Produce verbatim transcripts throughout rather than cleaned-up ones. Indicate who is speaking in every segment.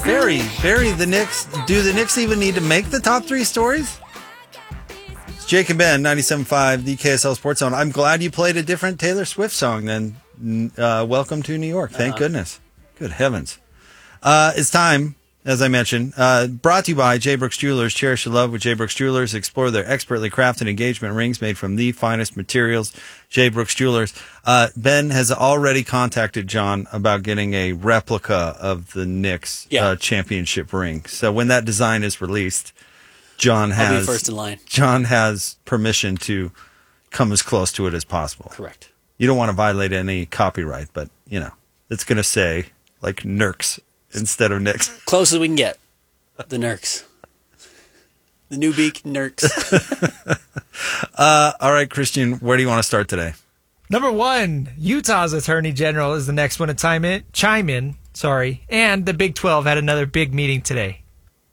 Speaker 1: Barry, Barry, the Knicks. Do the Knicks even need to make the top three stories? It's Jake and Ben, ninety-seven point five, the K S L Sports Zone. I'm glad you played a different Taylor Swift song than uh, Welcome to New York. Thank uh-huh. goodness. Good heavens. Uh, it's time, as I mentioned, uh, brought to you by J. Brooks Jewelers. Cherish your love with J. Brooks Jewelers. Explore their expertly crafted engagement rings made from the finest materials. J. Brooks Jewelers. Uh, Ben has already contacted John about getting a replica of the Knicks yeah. uh, championship ring. So when that design is released, John has
Speaker 2: I'll be first in line.
Speaker 1: John has permission to come as close to it as possible.
Speaker 2: Correct.
Speaker 1: You don't want to violate any copyright, but you know it's going to say like Nurks instead of Knicks.
Speaker 2: Close as we can get. The Nurks. The New Beak Nurks.
Speaker 1: uh, all right, Christian, where do you want to start today?
Speaker 3: Number one, Utah's Attorney General is the next one to chime in. Chime in, sorry. And the Big twelve had another big meeting today.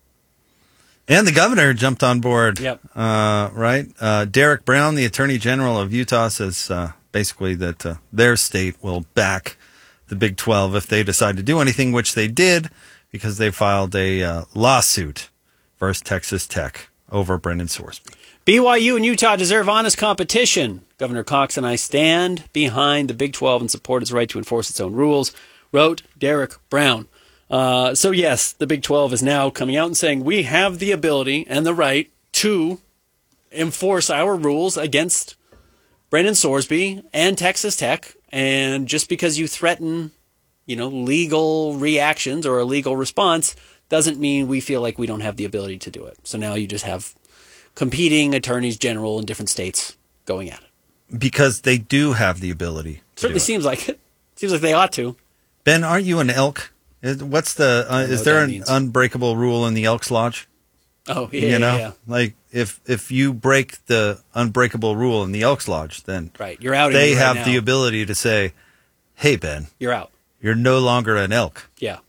Speaker 1: And the governor jumped on board.
Speaker 2: Yep.
Speaker 1: Uh, right? Uh, Derek Brown, the Attorney General of Utah, says uh, basically that uh, their state will back the Big twelve if they decide to do anything, which they did because they filed a uh, lawsuit versus Texas Tech over Brendan Sorsby.
Speaker 2: B Y U and Utah deserve honest competition. Governor Cox and I stand behind the Big twelve and support its right to enforce its own rules, wrote Derek Brown. Uh, so yes, the Big twelve is now coming out and saying we have the ability and the right to enforce our rules against Brendan Sorsby and Texas Tech. And just because you threaten, you know, legal reactions or a legal response doesn't mean we feel like we don't have the ability to do it. So now you just have competing attorneys general in different states going at it.
Speaker 1: Because they do have the ability to
Speaker 2: Certainly
Speaker 1: do it.
Speaker 2: seems like it. Seems like they ought to.
Speaker 1: Ben, aren't you an elk? Is- What's the uh, is there an means. unbreakable rule in the Elks Lodge?
Speaker 2: Oh, yeah,
Speaker 1: you know,
Speaker 2: yeah, yeah.
Speaker 1: like if if you break the unbreakable rule in the Elks Lodge, then
Speaker 2: right, you're out.
Speaker 1: They
Speaker 2: right
Speaker 1: have
Speaker 2: now.
Speaker 1: the ability to say, "Hey, Ben,
Speaker 2: you're out.
Speaker 1: You're no longer an elk."
Speaker 2: Yeah.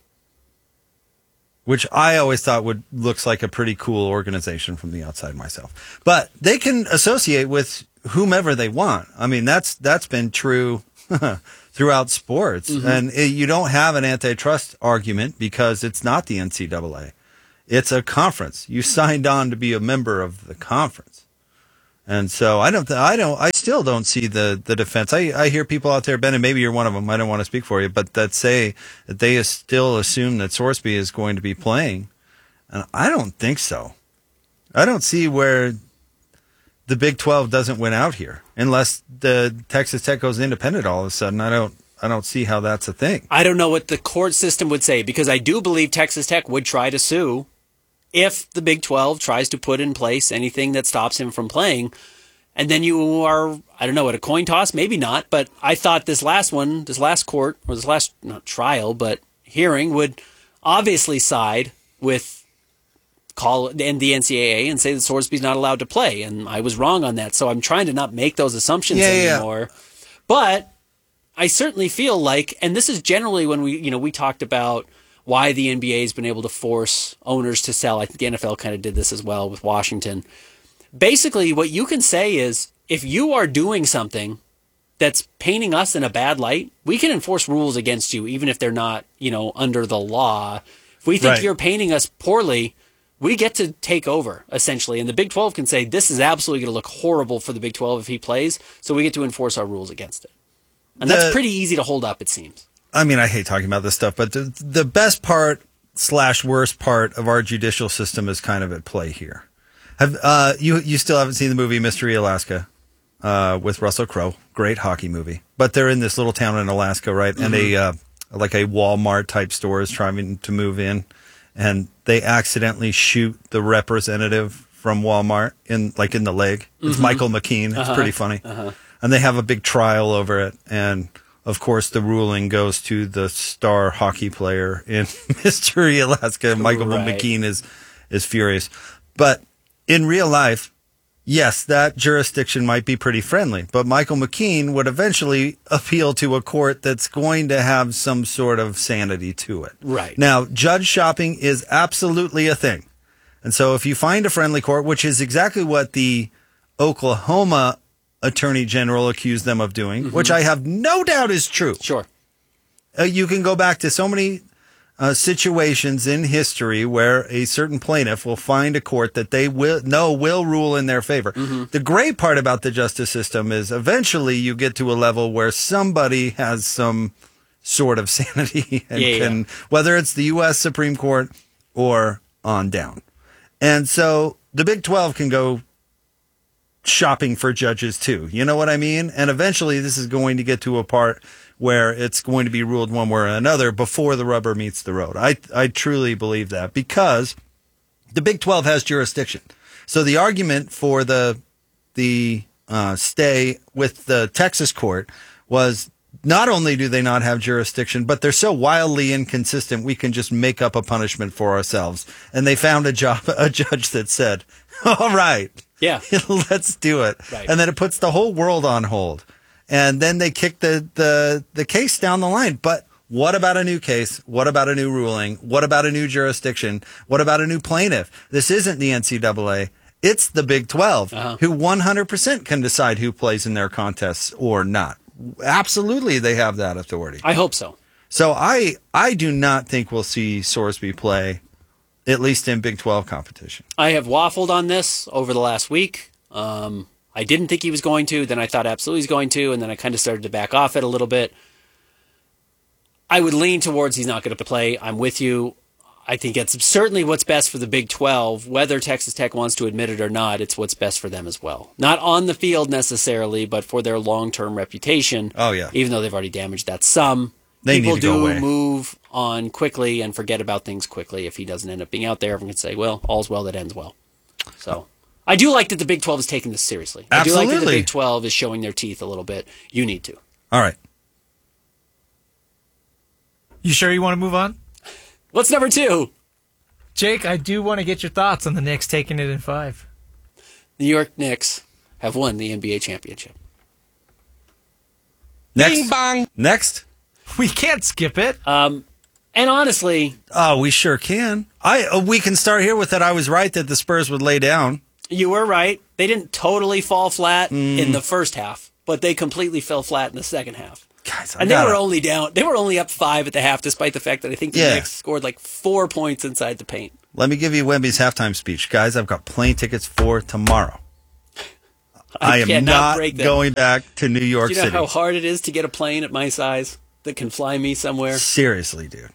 Speaker 1: Which I always thought would looks like a pretty cool organization from the outside myself. But they can associate with whomever they want. I mean, that's that's been true throughout sports, mm-hmm. and it, you don't have an antitrust argument because it's not the N C double A. It's a conference. You signed on to be a member of the conference. And so I don't, th- I don't, I still don't see the, the defense. I, I hear people out there, Ben, and maybe you're one of them. I don't want to speak for you, but that say that they still assume that Sorsby is going to be playing. And I don't think so. I don't see where the Big twelve doesn't win out here unless the Texas Tech goes independent all of a sudden. I don't, I don't see how that's a thing.
Speaker 2: I don't know what the court system would say because I do believe Texas Tech would try to sue if the Big twelve tries to put in place anything that stops him from playing. And then you are, I don't know, at a coin toss? Maybe not. But I thought this last one, this last court, or this last, not trial, but hearing would obviously side with call and the N C double A and say that Sorsby's not allowed to play. And I was wrong on that. So I'm trying to not make those assumptions
Speaker 1: yeah,
Speaker 2: anymore.
Speaker 1: Yeah.
Speaker 2: But I certainly feel like, and this is generally when we, you know, we talked about why the N B A has been able to force owners to sell. I think the N F L kind of did this as well with Washington. Basically, what you can say is if you are doing something that's painting us in a bad light, we can enforce rules against you, even if they're not, you know, under the law. If we think
Speaker 1: right.
Speaker 2: you're painting us poorly, we get to take over, essentially. And the Big twelve can say, this is absolutely going to look horrible for the Big twelve if he plays, so we get to enforce our rules against it. And the, that's pretty easy to hold up, it seems.
Speaker 1: I mean, I hate talking about this stuff, but the, the best part slash worst part of our judicial system is kind of at play here. Have uh, you you still haven't seen the movie Mystery Alaska uh, with Russell Crowe? Great hockey movie. But they're in this little town in Alaska, right? Mm-hmm. And a uh, like a Walmart type store is trying to move in, and they accidentally shoot the representative from Walmart in like in the leg. It's mm-hmm. Michael McKean. It's
Speaker 2: uh-huh.
Speaker 1: pretty funny.
Speaker 2: Uh-huh.
Speaker 1: And they have a big trial over it, and of course, the ruling goes to the star hockey player in Mystery Alaska. Michael right. McKean is is furious. But in real life, yes, that jurisdiction might be pretty friendly. But Michael McKean would eventually appeal to a court that's going to have some sort of sanity to it.
Speaker 2: Right.
Speaker 1: Now, judge shopping is absolutely a thing. And so if you find a friendly court, which is exactly what the Oklahoma Attorney General accused them of doing, mm-hmm. which I have no doubt is true.
Speaker 2: Sure.
Speaker 1: Uh, you can go back to so many uh, situations in history where a certain plaintiff will find a court that they will know will rule in their favor. Mm-hmm. The great part about the justice system is eventually you get to a level where somebody has some sort of sanity and
Speaker 2: yeah,
Speaker 1: can,
Speaker 2: yeah.
Speaker 1: whether it's the U S Supreme Court or on down. And so the Big twelve can go shopping for judges too. You know what I mean? And eventually this is going to get to a part where it's going to be ruled one way or another before the rubber meets the road. I I truly believe that because the Big twelve has jurisdiction. So the argument for the the uh, stay with the Texas court was not only do they not have jurisdiction, but they're so wildly inconsistent we can just make up a punishment for ourselves. And they found a job a judge that said, "All right,
Speaker 2: yeah,
Speaker 1: let's do it."
Speaker 2: Right.
Speaker 1: And then it puts the whole world on hold. And then they kick the, the, the case down the line. But what about a new case? What about a new ruling? What about a new jurisdiction? What about a new plaintiff? This isn't the N C double A. It's the Big twelve, uh-huh. who one hundred percent can decide who plays in their contests or not. Absolutely, they have that authority.
Speaker 2: I hope so.
Speaker 1: So I I do not think we'll see Sorsby play, at least in Big twelve competition.
Speaker 2: I have waffled on this over the last week. Um, I didn't think he was going to, then I thought absolutely he's going to, and then I kind of started to back off it a little bit. I would lean towards he's not going to play. I'm with you. I think it's certainly what's best for the Big twelve. Whether Texas Tech wants to admit it or not, it's what's best for them as well. Not on the field necessarily, but for their long-term reputation.
Speaker 1: Oh, yeah.
Speaker 2: Even though they've already damaged that some.
Speaker 1: They
Speaker 2: People
Speaker 1: need to
Speaker 2: do
Speaker 1: go away.
Speaker 2: move on quickly and forget about things quickly. If he doesn't end up being out there, everyone can say, well, all's well that ends well. So I do like that the Big twelve is taking this seriously. I do like that the
Speaker 1: Absolutely.
Speaker 2: Big twelve is showing their teeth a little bit. You need to.
Speaker 1: All right.
Speaker 3: You sure you want to move on?
Speaker 2: What's number two?
Speaker 3: Jake, I do want to get your thoughts on the Knicks taking it in five.
Speaker 2: The New York Knicks have won the N B A championship.
Speaker 1: Next.
Speaker 3: Bing bong.
Speaker 1: Next.
Speaker 3: We can't skip it.
Speaker 2: Um, and honestly,
Speaker 1: Oh, we sure can. I uh, we can start here with that. I was right that the Spurs would lay down.
Speaker 2: you were right. They didn't totally fall flat mm. in the first half, but they completely fell flat in the second half.
Speaker 1: Guys, I
Speaker 2: and they
Speaker 1: gotta,
Speaker 2: were only down. They were only up five at the half, despite the fact that I think the
Speaker 1: Yeah.
Speaker 2: Knicks scored like four points inside the paint.
Speaker 1: Let me give you Wemby's halftime speech, guys. I've got plane tickets for tomorrow. I, I am
Speaker 2: cannot
Speaker 1: not
Speaker 2: break them.
Speaker 1: going back to New York
Speaker 2: Do you know
Speaker 1: City.
Speaker 2: how hard it is to get a plane at my size that can fly me somewhere?
Speaker 1: Seriously, dude.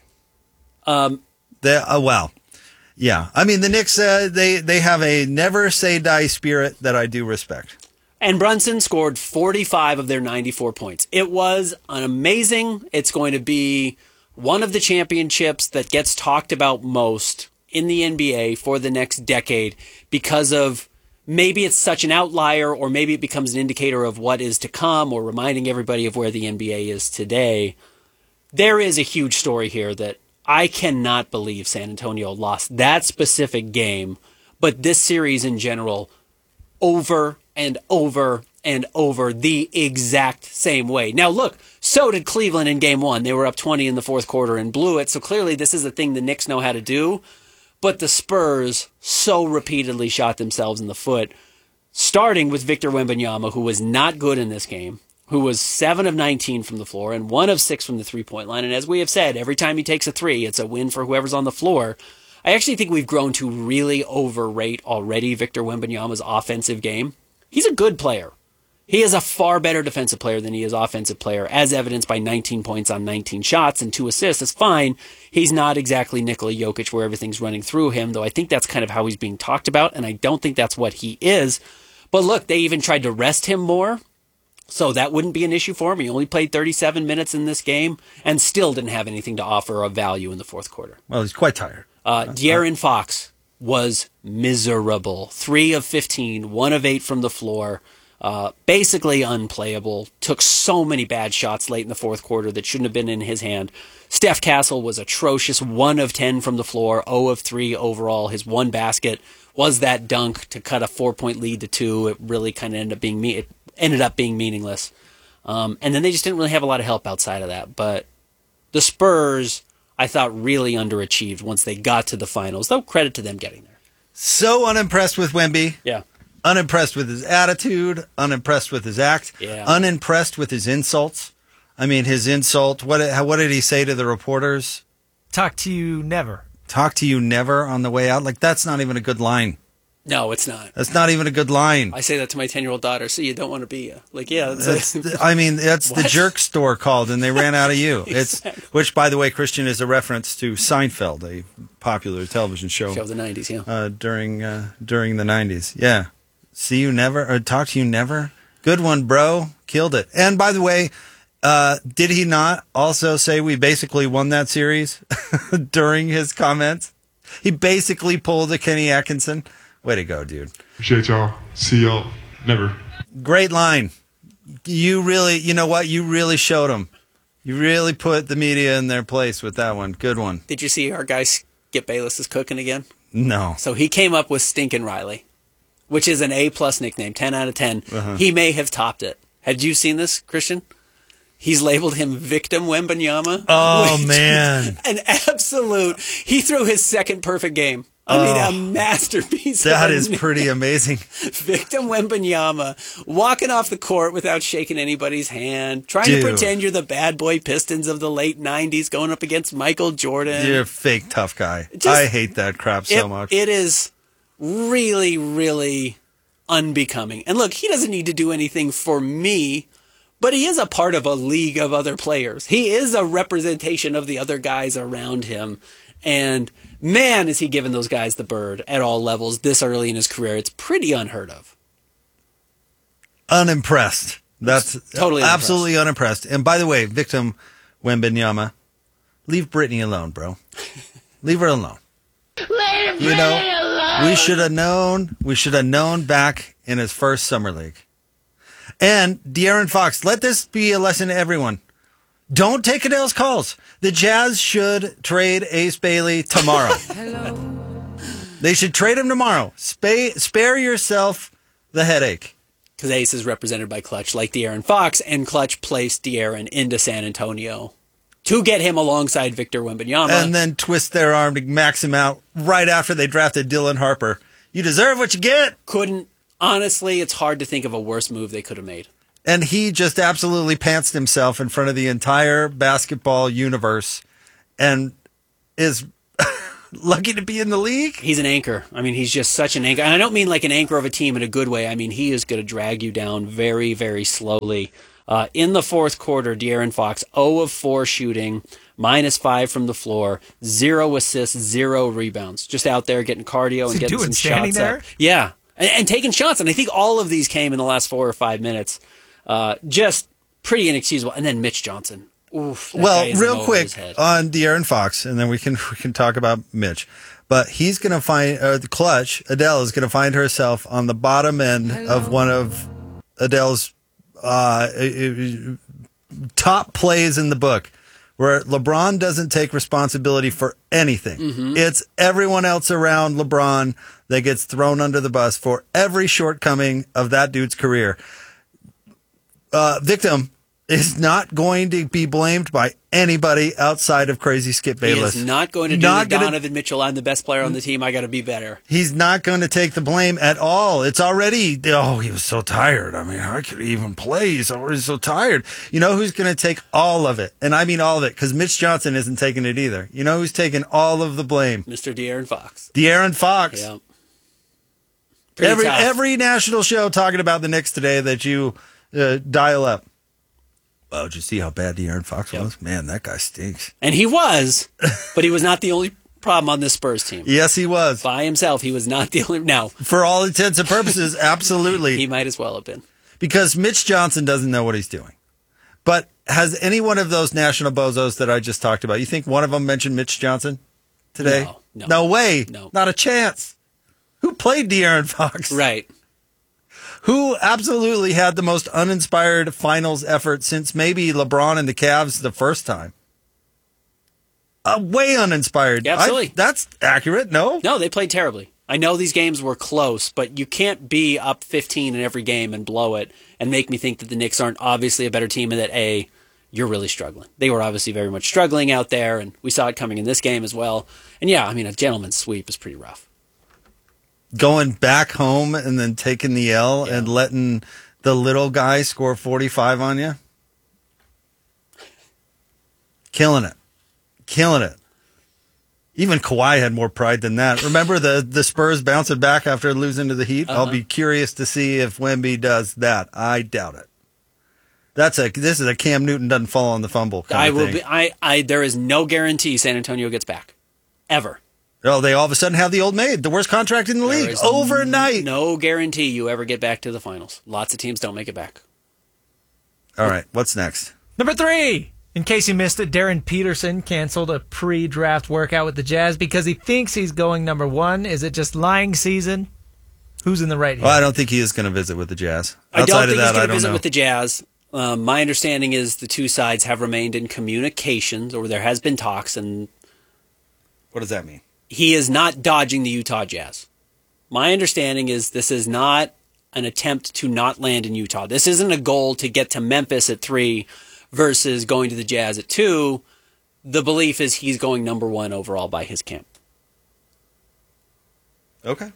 Speaker 2: Um,
Speaker 1: They, uh, well, yeah. I mean, the Knicks, uh, they, they have a never say die spirit that I do respect.
Speaker 2: And Brunson scored forty-five of their ninety-four points. It was an amazing. It's going to be one of the championships that gets talked about most in the N B A for the next decade because of maybe it's such an outlier or maybe it becomes an indicator of what is to come or reminding everybody of where the N B A is today. There is a huge story here that I cannot believe San Antonio lost that specific game, but this series in general over and over and over the exact same way. Now, look, so did Cleveland in game one. They were up twenty in the fourth quarter and blew it. So clearly this is a thing the Knicks know how to do. But the Spurs so repeatedly shot themselves in the foot, starting with Victor Wembanyama, who was not good in this game, who was seven of nineteen from the floor and one of six from the three-point line. And as we have said, every time he takes a three, it's a win for whoever's on the floor. I actually think we've grown to really overrate already Victor Wembanyama's offensive game. He's a good player. He is a far better defensive player than he is offensive player, as evidenced by nineteen points on nineteen shots and two assists. It's fine. He's not exactly Nikola Jokic where everything's running through him, though I think that's kind of how he's being talked about, and I don't think that's what he is. But look, they even tried to rest him more, so that wouldn't be an issue for him. He only played thirty-seven minutes in this game and still didn't have anything to offer of value in the fourth quarter.
Speaker 1: Well, he's quite tired.
Speaker 2: Uh, De'Aaron Fox was miserable. Three of fifteen, one of eight from the floor. Uh, basically unplayable. Took so many bad shots late in the fourth quarter that shouldn't have been in his hand. Steph Castle was atrocious. one of ten from the floor, zero of three overall. His one basket was that dunk to cut a four-point lead to two. It really kind of ended up being me- it ended up being meaningless. Um, and then they just didn't really have a lot of help outside of that. But the Spurs, I thought, really underachieved once they got to the finals. Though credit to them getting there.
Speaker 1: So unimpressed with Wemby.
Speaker 2: Yeah.
Speaker 1: Unimpressed with his attitude, unimpressed with his act,
Speaker 2: Yeah.
Speaker 1: unimpressed with his insults. I mean, his insult, what what did he say to the reporters?
Speaker 3: talk to you never.
Speaker 1: Talk to you never on the way out. Like, that's not even a good line.
Speaker 2: No, it's not.
Speaker 1: That's not even a good line.
Speaker 2: I say that to my ten-year-old daughter. So you don't want to be uh, like, yeah. That's
Speaker 1: That's,
Speaker 2: a,
Speaker 1: I mean, that's the
Speaker 2: What?
Speaker 1: jerk store called, and they ran out of you.
Speaker 2: Exactly.
Speaker 1: It's which, by the way, Christian, is a reference to Seinfeld, a popular television show,
Speaker 2: show of the nineties, yeah.
Speaker 1: uh, during uh, during the nineties. Yeah, see you never, or talk to you never. Good one, bro. Killed it. And by the way, uh, did he not also say we basically won that series during his comments? He basically pulled a Kenny Atkinson. Way to go, dude.
Speaker 4: Appreciate y'all. See y'all. Never.
Speaker 1: Great line. You really, you know what? You really showed them. You really put the media in their place with that one. Good one.
Speaker 2: Did you see our guy Skip Bayless is cooking again?
Speaker 1: No.
Speaker 2: So he came up with Stinkin' Riley, which is an A-plus nickname, ten out of ten.
Speaker 1: Uh-huh.
Speaker 2: He may have topped it. Had you seen this, Christian? He's labeled him Victim Wembanyama.
Speaker 1: Oh,
Speaker 2: which
Speaker 1: man.
Speaker 2: is An absolute... He threw his second perfect game. I mean,
Speaker 1: Oh.
Speaker 2: a masterpiece.
Speaker 1: That
Speaker 2: of a
Speaker 1: is pretty amazing.
Speaker 2: Victim Wembanyama walking off the court without shaking anybody's hand, trying
Speaker 1: Dude.
Speaker 2: to pretend you're the bad boy Pistons of the late nineties going up against Michael Jordan.
Speaker 1: You're a fake tough guy.
Speaker 2: Just-
Speaker 1: I hate that crap so
Speaker 2: it,
Speaker 1: much.
Speaker 2: It is really, really unbecoming. And look, he doesn't need to do anything for me, but he is a part of a league of other players. He is a representation of the other guys around him. And man, is he giving those guys the bird at all levels this early in his career. It's pretty unheard of.
Speaker 1: Unimpressed. That's
Speaker 2: Totally unimpressed.
Speaker 1: absolutely unimpressed. And by the way, Victim Wembanyama, leave Brittany alone, bro. Leave her alone.
Speaker 5: Leave
Speaker 1: You know,
Speaker 5: me alone.
Speaker 1: we should have known. We should have known back in his first summer league. And De'Aaron Fox, let this be a lesson to everyone. Don't take Adele's calls. The Jazz should trade Ace Bailey tomorrow. They should trade him tomorrow. Spa- spare yourself the headache.
Speaker 2: Because Ace is represented by Clutch like De'Aaron Fox, and Clutch placed De'Aaron into San Antonio to get him alongside Victor Wembanyama.
Speaker 1: And then twist their arm to max him out right after they drafted Dylan Harper. You deserve what you get.
Speaker 2: Couldn't, honestly, it's hard to think of a worse move they could have made.
Speaker 1: And he just absolutely pantsed himself in front of the entire basketball universe and is lucky to be in the league.
Speaker 2: He's an anchor. I mean, he's just such an anchor. And I don't mean like an anchor of a team in a good way. I mean, he is going to drag you down very, very slowly. Uh, in the fourth quarter, De'Aaron Fox, zero of four shooting, minus five from the floor, zero assists, zero rebounds. Just out there getting cardio
Speaker 3: What's
Speaker 2: and
Speaker 3: he
Speaker 2: getting
Speaker 3: doing,
Speaker 2: some
Speaker 3: standing
Speaker 2: shots
Speaker 3: there?
Speaker 2: up. Yeah, and, and taking shots. And I think all of these came in the last four or five minutes. Uh, just pretty inexcusable. And then Mitch Johnson. Oof, that guy
Speaker 1: Well,
Speaker 2: is in
Speaker 1: real
Speaker 2: over
Speaker 1: quick
Speaker 2: his head.
Speaker 1: on De'Aaron Fox, and then we can we can talk about Mitch. But he's going to find uh, the Clutch. Adele is going to find herself on the bottom end of one of Adele's uh, top plays in the book, where LeBron doesn't take responsibility for anything.
Speaker 2: Mm-hmm.
Speaker 1: It's everyone else around LeBron that gets thrown under the bus for every shortcoming of that dude's career. Uh, victim is not going to be blamed by anybody outside of crazy Skip
Speaker 2: He
Speaker 1: Bayless.
Speaker 2: is not going to do
Speaker 1: Not
Speaker 2: the
Speaker 1: gonna-
Speaker 2: Donovan Mitchell. I'm the best player on the team. I got to be better.
Speaker 1: He's not going to take the blame at all. It's already, oh, he was so tired. I mean, I could even play. He's already so tired. You know who's going to take all of it? And I mean all of it, because Mitch Johnson isn't taking it either. You know who's taking all of the blame?
Speaker 2: Mister De'Aaron Fox.
Speaker 1: De'Aaron Fox.
Speaker 2: Yeah. Pretty
Speaker 1: Every
Speaker 2: tough.
Speaker 1: every national show talking about the Knicks today that you uh, dial up. Oh, did you see how bad De'Aaron Fox
Speaker 2: Yep.
Speaker 1: was? Man, that guy stinks.
Speaker 2: And he was, but he was not the only problem on this Spurs team.
Speaker 1: Yes, he was.
Speaker 2: By himself, he was not the only. Now,
Speaker 1: For all intents and purposes, absolutely.
Speaker 2: he might as well have been.
Speaker 1: Because Mitch Johnson doesn't know what he's doing. But has any one of those national bozos that I just talked about, you think one of them mentioned Mitch Johnson today?
Speaker 2: No, no.
Speaker 1: way.
Speaker 2: No.
Speaker 1: Not a chance. Who played De'Aaron Fox?
Speaker 2: Right.
Speaker 1: Who absolutely had the most uninspired finals effort since maybe LeBron and the Cavs the first time? Uh, way uninspired.
Speaker 2: Yeah, absolutely.
Speaker 1: I- that's accurate, no?
Speaker 2: No, they played terribly. I know these games were close, but you can't be up fifteen in every game and blow it and make me think that the Knicks aren't obviously a better team and that, A, you're really struggling. They were obviously very much struggling out there, and we saw it coming in this game as well. And yeah, I mean, a gentleman's sweep is pretty rough.
Speaker 1: Going back home and then taking the L
Speaker 2: Yeah.
Speaker 1: and letting the little guy score forty-five on you. Killing it. Killing it. Even Kawhi had more pride than that. Remember the, the Spurs bouncing back after losing to the Heat?
Speaker 2: Uh-huh.
Speaker 1: I'll be curious to see if Wemby does that. I doubt it. That's a this is a Cam Newton doesn't fall on the fumble kind
Speaker 2: I
Speaker 1: of
Speaker 2: will
Speaker 1: thing.
Speaker 2: be. I. I. There is no guarantee San Antonio gets back, ever.
Speaker 1: Oh, they all of a sudden have the old maid, the worst contract in the
Speaker 2: There
Speaker 1: league,
Speaker 2: is
Speaker 1: overnight.
Speaker 2: No guarantee you ever get back to the finals. Lots of teams don't make it back.
Speaker 1: All right, what's next?
Speaker 3: Number three. In case you missed it, Darren Peterson canceled a pre-draft workout with the Jazz because he thinks he's going number one. Is it just lying season? Who's in the right here?
Speaker 1: Well, I don't think he is going to visit with the Jazz.
Speaker 2: I
Speaker 1: Outside
Speaker 2: don't
Speaker 1: of
Speaker 2: think
Speaker 1: that,
Speaker 2: he's
Speaker 1: I
Speaker 2: going to
Speaker 1: don't
Speaker 2: visit
Speaker 1: know.
Speaker 2: with the Jazz. Um, my understanding is the two sides have remained in communications, or there has been talks, and
Speaker 1: What does that mean?
Speaker 2: he is not dodging the Utah Jazz. My understanding is this is not an attempt to not land in Utah. This isn't a goal to get to Memphis at three versus going to the Jazz at two. The belief is he's going number one overall by his camp.
Speaker 1: Okay.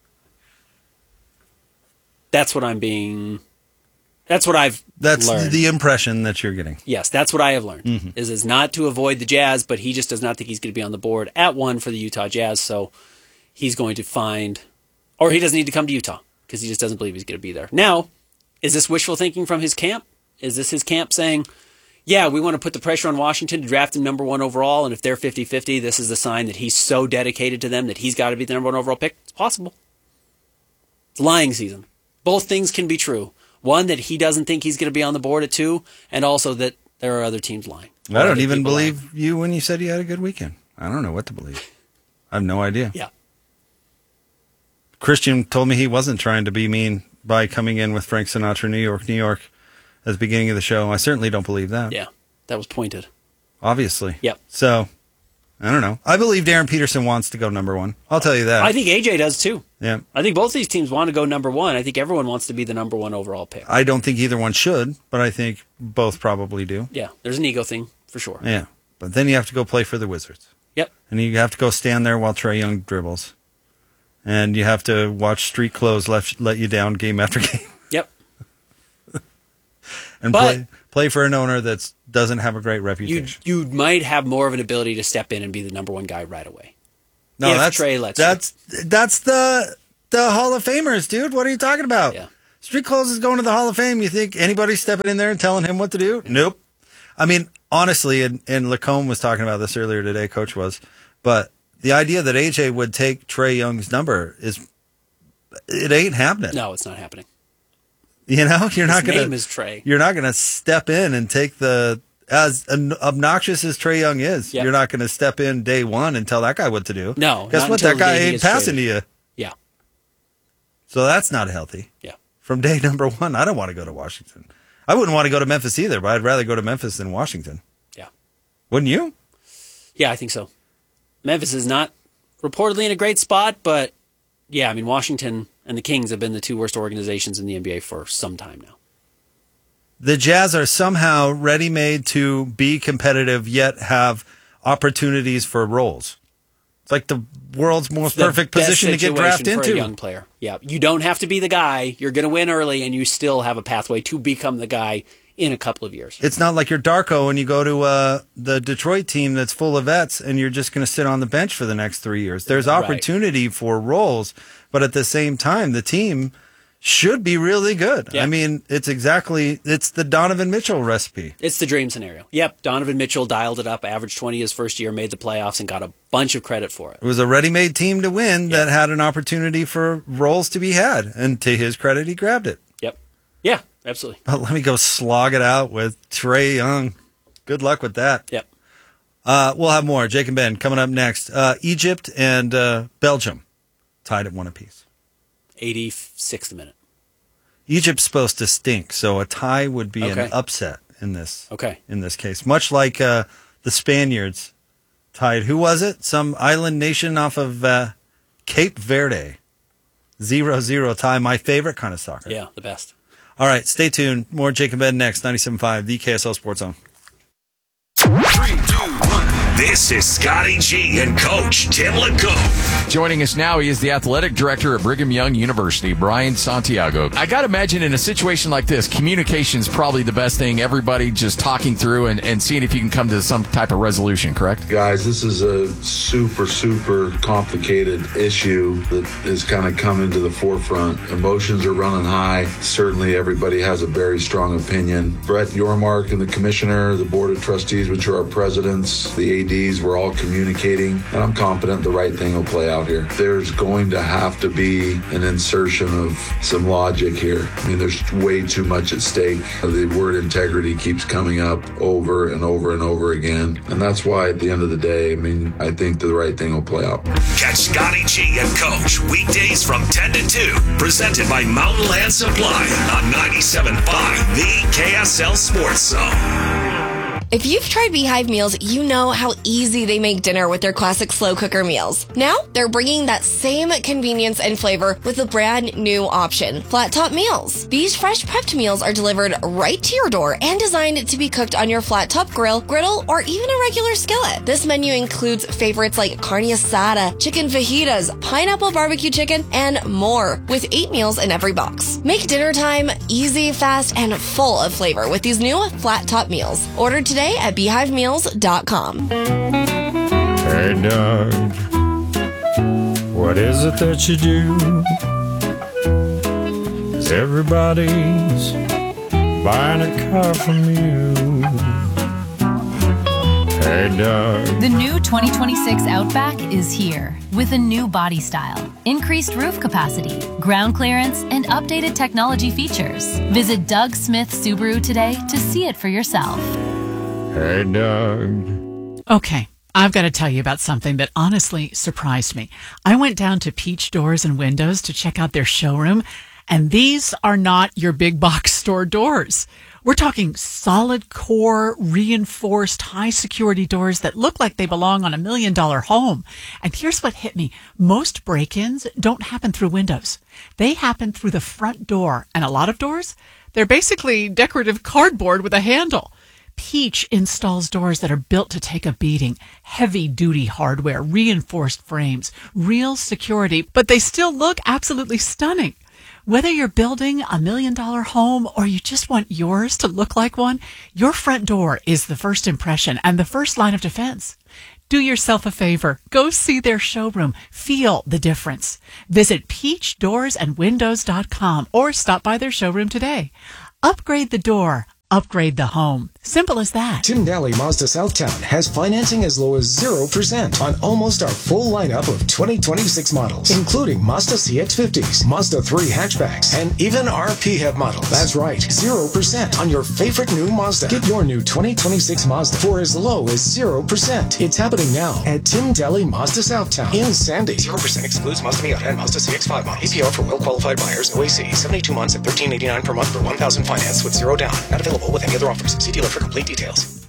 Speaker 2: That's what I'm being. That's what I've
Speaker 1: That's
Speaker 2: learned.
Speaker 1: the impression that you're getting.
Speaker 2: Yes, that's what I have learned.
Speaker 1: Mm-hmm.
Speaker 2: Is is not to avoid the Jazz, but he just does not think he's going to be on the board at one for the Utah Jazz. So he's going to find, or he doesn't need to come to Utah because he just doesn't believe he's going to be there. Now, is this wishful thinking from his camp? Is this his camp saying, yeah, we want to put the pressure on Washington to draft him number one overall, and if they're fifty-fifty, this is the sign that he's so dedicated to them that he's got to be the number one overall pick? It's possible. It's lying season. Both things can be true. One, that he doesn't think he's going to be on the board at two, and also that there are other teams lying.
Speaker 1: I
Speaker 2: Or
Speaker 1: don't
Speaker 2: other
Speaker 1: even
Speaker 2: people
Speaker 1: believe
Speaker 2: lying.
Speaker 1: you when you said you had a good weekend. I don't know what to believe. I have no idea.
Speaker 2: Yeah.
Speaker 1: Christian told me he wasn't trying to be mean by coming in with Frank Sinatra, New York, New York, at the beginning of the show. I certainly don't believe that.
Speaker 2: Yeah. That was pointed.
Speaker 1: Obviously.
Speaker 2: Yep.
Speaker 1: So, I don't know. I believe Darren Peterson wants to go number one. I'll tell you that.
Speaker 2: I think A J does too.
Speaker 1: yeah.
Speaker 2: I think both these teams want to go number one. I think everyone wants to be the number one overall pick.
Speaker 1: I don't think either one should, but I think both probably do.
Speaker 2: Yeah. There's an ego thing for sure.
Speaker 1: Yeah. But then you have to go play for the Wizards.
Speaker 2: Yep.
Speaker 1: And you have to go stand there while Trae Young dribbles. And you have to watch street clothes let, let you down game after game.
Speaker 2: Yep.
Speaker 1: And
Speaker 2: But-
Speaker 1: play play for an owner that doesn't have a great
Speaker 2: You
Speaker 1: reputation.
Speaker 2: you might have more of an ability to step in and be the number one guy right away.
Speaker 1: no,
Speaker 2: if
Speaker 1: that's
Speaker 2: Trae lets you.
Speaker 1: that's that's the the Hall of Famers, dude. What are you talking about?
Speaker 2: Yeah.
Speaker 1: Street clothes is going to the Hall of Fame. You think anybody's stepping in there and telling him what to do? Nope. I mean, honestly, and, and Lacombe was talking about this earlier today, Coach was, but the idea that A J would take Trae Young's number is, it ain't happening.
Speaker 2: No, it's not happening.
Speaker 1: You know, you're
Speaker 2: His
Speaker 1: not gonna.
Speaker 2: name is Trae.
Speaker 1: You're not gonna step in and take the as an- obnoxious as Trae Young is.
Speaker 2: Yep.
Speaker 1: You're not gonna step in day one and tell that guy what to do.
Speaker 2: No,
Speaker 1: guess
Speaker 2: not
Speaker 1: what?
Speaker 2: until
Speaker 1: That
Speaker 2: the
Speaker 1: guy
Speaker 2: day he
Speaker 1: ain't
Speaker 2: gets
Speaker 1: passing
Speaker 2: traded.
Speaker 1: to you.
Speaker 2: Yeah.
Speaker 1: So that's not healthy.
Speaker 2: Yeah.
Speaker 1: From day number one, I don't want to go to Washington. I wouldn't want to go to Memphis either, but I'd rather go to Memphis than Washington.
Speaker 2: Yeah.
Speaker 1: Wouldn't you?
Speaker 2: Yeah, I think so. Memphis is not reportedly in a great spot, but yeah, I mean, Washington and the Kings have been the two worst organizations in the N B A for some time now.
Speaker 1: The Jazz are somehow ready-made to be competitive, yet have opportunities for roles. It's like the world's most
Speaker 2: The
Speaker 1: perfect
Speaker 2: best
Speaker 1: position to get
Speaker 2: situation
Speaker 1: drafted
Speaker 2: for
Speaker 1: into.
Speaker 2: a young player. Yeah, you don't have to be the guy. You're going to win early, and you still have a pathway to become the guy in a couple of years.
Speaker 1: It's not like you're Darko and you go to uh, the Detroit team that's full of vets and you're just going to sit on the bench for the next three years. There's
Speaker 2: Right.
Speaker 1: opportunity for roles, but at the same time, the team should be really good.
Speaker 2: Yeah.
Speaker 1: I mean, it's exactly, it's the Donovan Mitchell recipe.
Speaker 2: It's the dream scenario. Yep, Donovan Mitchell dialed it up, averaged twenty his first year, made the playoffs, and got a bunch of credit for it.
Speaker 1: It was a ready-made team to win
Speaker 2: Yeah.
Speaker 1: that had an opportunity for roles to be had. And to his credit, he grabbed it.
Speaker 2: Yep. Yeah, absolutely.
Speaker 1: But let me go slog it out with Trae Young. Good luck with that.
Speaker 2: Yep.
Speaker 1: Uh, we'll have more. Jake and Ben coming up next. Uh, Egypt and uh, Belgium tied at one apiece.
Speaker 2: eighty-sixth minute.
Speaker 1: Egypt's supposed to stink, so a tie would be
Speaker 2: Okay.
Speaker 1: an upset in this
Speaker 2: Okay.
Speaker 1: in this case. Much like uh, the Spaniards tied. Who was it? Some island nation off of uh, Cape Verde. Zero zero tie. My favorite kind of soccer.
Speaker 2: Yeah, the best.
Speaker 1: All right, stay tuned. More Jake and Ben next. ninety-seven point five, the K S L Sports Zone.
Speaker 5: Three, two, one. This is Scotty G and Coach Tim LeCoe.
Speaker 6: Joining us now, he is the athletic director at Brigham Young University, Brian Santiago. I got to imagine in a situation like this, communication is probably the best thing. Everybody just talking through and, and seeing if you can come to some type of resolution, correct?
Speaker 7: Guys, this is a super, super complicated issue that is kind of coming to the forefront. Emotions are running high. Certainly everybody has a very strong opinion. Brett Yormark and the commissioner, the board of trustees, which are our presidents, the A Ds, we're all communicating, and I'm confident the right thing will play out here. There's going to have to be an insertion of some logic here. I mean, there's way too much at stake. The word integrity keeps coming up over and over and over again, and that's why at the end of the day, I mean, I think the right thing will play out.
Speaker 5: Catch Scotty G and Coach weekdays from ten to two, presented by Mountain Land Supply on ninety-seven point five, the K S L Sports Zone.
Speaker 8: If you've tried Beehive meals, you know how easy they make dinner with their classic slow cooker meals. Now, they're bringing that same convenience and flavor with a brand new option, flat top meals. These fresh prepped meals are delivered right to your door and designed to be cooked on your flat top grill, griddle, or even a regular skillet. This menu includes favorites like carne asada, chicken fajitas, pineapple barbecue chicken, and more, with eight meals in every box. Make dinner time easy, fast, and full of flavor with these new flat top meals. Order today at beehive meals dot com.
Speaker 9: Hey, Doug, what is it that you do? 'Cause everybody's buying a car from you. Hey, Doug.
Speaker 10: The new twenty twenty-six Outback is here with a new body style, increased roof capacity, ground clearance, and updated technology features. Visit Doug Smith Subaru today to see it for yourself.
Speaker 9: Hey, Doug.
Speaker 11: Okay, I've got to tell you about something that honestly surprised me. I went down to Peach Doors and Windows to check out their showroom, and these are not your big box store doors. We're talking solid core, reinforced, high security doors that look like they belong on a million dollar home. And here's what hit me. Most break-ins don't happen through windows. They happen through the front door. And a lot of doors, they're basically decorative cardboard with a handle. Peach installs doors that are built to take a beating, heavy-duty hardware, reinforced frames, real security, but they still look absolutely stunning. Whether you're building a million-dollar home or you just want yours to look like one, your front door is the first impression and the first line of defense. Do yourself a favor. Go see their showroom. Feel the difference. Visit peach doors and windows dot com or stop by their showroom today. Upgrade the door. Upgrade the home. Simple as that.
Speaker 12: Tim Daly Mazda Southtown has financing as low as zero percent on almost our full lineup of twenty twenty-six models, including Mazda C X fifties, Mazda three hatchbacks, and even our P HEV models. That's right, zero percent on your favorite new Mazda. Get your new twenty twenty-six Mazda for as low as zero percent. It's happening now at Tim Daly Mazda Southtown in Sandy. zero percent excludes Mazda Miata and Mazda C X five models. A P R for well-qualified buyers. O A C, seventy-two months at thirteen eighty-nine per month for one thousand finance with zero down. Not available with any other offers. See dealer for complete details.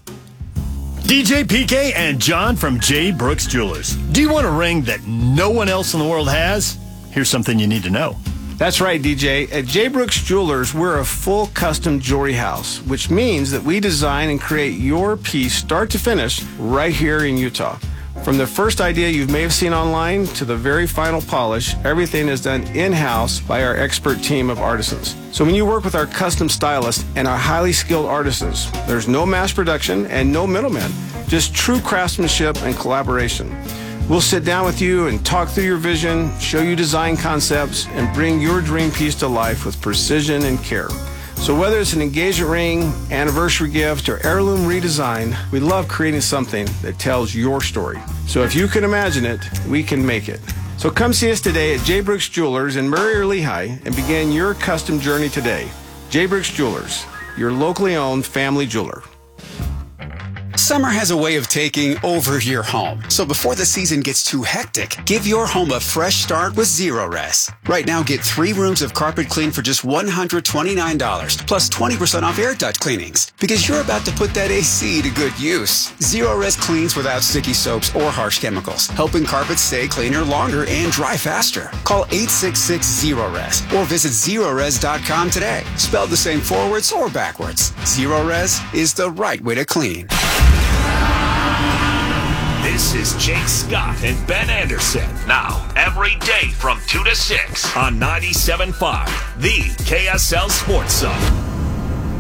Speaker 13: D J P K and John from J. Brooks Jewelers. Do you want a ring that no one else in the world has? Here's something you need to know.
Speaker 14: That's right, D J. At J. Brooks Jewelers, we're a full custom jewelry house, which means that we design and create your piece start to finish right here in Utah. From the first idea you may have seen online to the very final polish, everything is done in-house by our expert team of artisans. So when you work with our custom stylists and our highly skilled artisans, there's no mass production and no middlemen, just true craftsmanship and collaboration. We'll sit down with you and talk through your vision, show you design concepts, and bring your dream piece to life with precision and care. So whether it's an engagement ring, anniversary gift, or heirloom redesign, we love creating something that tells your story. So if you can imagine it, we can make it. So come see us today at J. Brooks Jewelers in Murray or Lehigh and begin your custom journey today. J. Brooks Jewelers, your locally owned family jeweler.
Speaker 15: Summer has a way of taking over your home. So before the season gets too hectic, give your home a fresh start with Zerorez. Right now, get three rooms of carpet clean for just one hundred twenty-nine dollars, plus twenty percent off air duct cleanings. Because you're about to put that A C to good use. Zerorez cleans without sticky soaps or harsh chemicals, helping carpets stay cleaner longer and dry faster. Call eight six six, Zerorez or visit Zerorez dot com today. Spelled the same forwards or backwards. Zerorez is the right way to clean.
Speaker 5: This is Jake Scott and Ben Anderson. Now, every day from two to six on ninety-seven point five, the K S L Sports Zone.